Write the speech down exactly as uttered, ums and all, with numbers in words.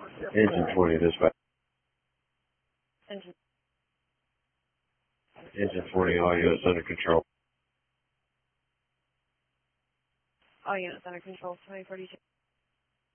Engine forty dispatch. Engine. Engine forty, all units under control. All units under control, twenty forty-two.